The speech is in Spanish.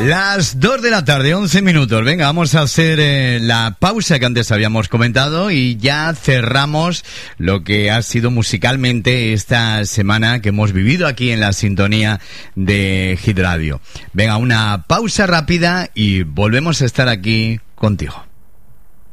Las 2 de la tarde, 11 minutos. Venga, vamos a hacer la pausa que antes habíamos comentado y ya cerramos lo que ha sido musicalmente esta semana que hemos vivido aquí en la sintonía de Hit Radio. Venga, una pausa rápida y volvemos a estar aquí contigo.